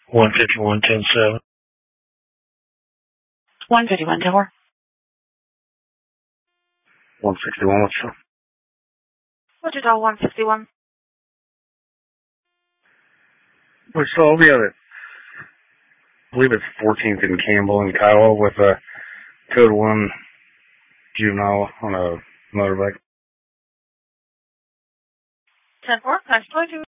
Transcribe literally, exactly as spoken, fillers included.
one fifty-one, ten seven. one fifty-one, Tower. one sixty-one, what's up? What's your dial, one sixty-one? We saw, we have it. I believe it's fourteenth in Campbell and Kiowa with a code one juvenile on a motorbike. ten four, nice twenty-two.